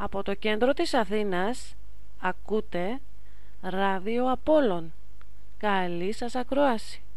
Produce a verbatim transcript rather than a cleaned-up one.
Από το κέντρο της Αθήνας ακούτε Ράδιο Απόλλων. Καλή σας ακρόαση.